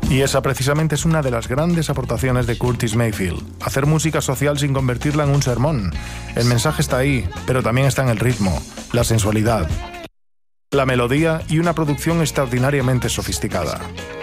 Y esa precisamente es una de las grandes aportaciones de Curtis Mayfield. Hacer música social sin convertirla en un sermón. El mensaje está ahí, pero también está en el ritmo, la sensualidad, la melodía y una producción extraordinariamente sofisticada.